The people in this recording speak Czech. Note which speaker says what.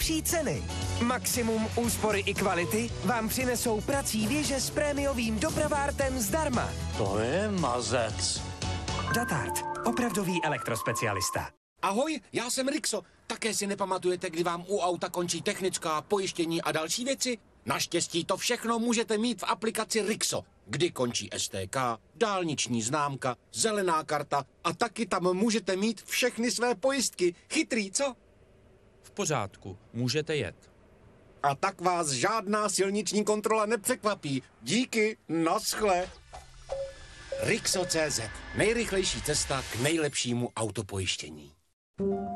Speaker 1: nejlepší ceny. Maximum úspory i kvality vám přinesou prací věže s prémiovým dopravártem zdarma.
Speaker 2: To je mazec.
Speaker 1: Datard, opravdový elektrospecialista.
Speaker 3: Ahoj, já jsem Rixo. Také si nepamatujete, kdy vám u auta končí technická, pojištění a další věci? Naštěstí to všechno můžete mít v aplikaci Rixo, kdy končí STK, dálniční známka, zelená karta a taky tam můžete mít všechny své pojistky. Chytrý, co?
Speaker 4: V pořádku, můžete jet.
Speaker 3: A tak vás žádná silniční kontrola nepřekvapí. Díky, naschle. Rixo.cz. Nejrychlejší cesta k nejlepšímu autopojištění.